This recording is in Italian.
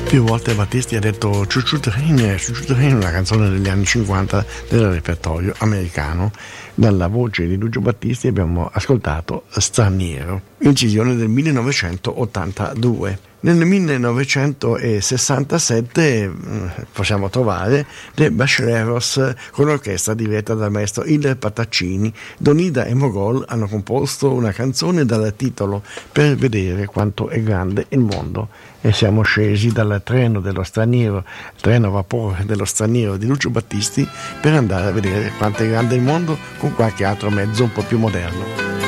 Più volte Battisti ha detto Choo Train, una canzone degli anni 50 del repertorio americano. Dalla voce di Lucio Battisti abbiamo ascoltato Straniero, incisione del 1982. Nel 1967 possiamo trovare The Bacheleros con l'orchestra diretta dal maestro Ile Pataccini. Donida e Mogol hanno composto una canzone dal titolo Per vedere quanto è grande il mondo, e siamo scesi dal treno dello straniero, treno a vapore dello straniero di Lucio Battisti, per andare a vedere quanto è grande il mondo con qualche altro mezzo un po' più moderno.